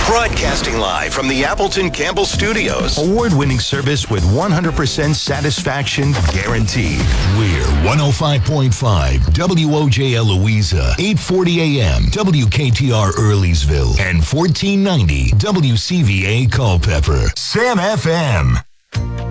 Broadcasting live from the Appleton Campbell Studios. Award-winning service with 100% satisfaction guaranteed. We're 105.5 WOJL Louisa, 840 AM WKTR Earleysville, and 1490 WCVA Culpeper. Sam FM.